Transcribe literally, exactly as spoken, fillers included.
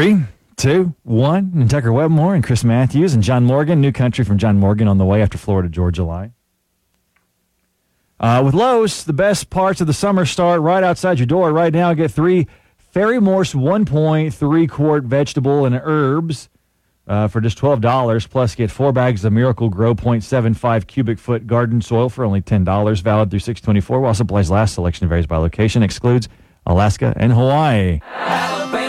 Three, two, one. And Tucker Webmore and Chris Matthews and John Morgan. New country from John Morgan on the way after Florida Georgia Line. Uh, with Lowe's, the best parts of the summer start right outside your door. Right now, get three Fairy Morse one point three quart vegetable and herbs uh, for just twelve dollars. Plus, get four bags of Miracle Grow zero point seven five cubic foot garden soil for only ten dollars. Valid through six twenty-four. While supplies last, selection varies by location. Excludes Alaska and Hawaii. Alabama.